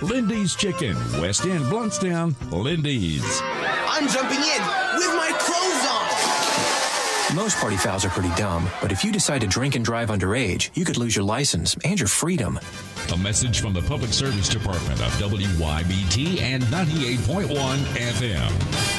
Lindy's Chicken, West End, Bluntstown, Lindy's. I'm jumping in with my clothes on. Most party fouls are pretty dumb, but if you decide to drink and drive underage, you could lose your license and your freedom. A message from the Public Service Department of WYBT and 98.1 FM.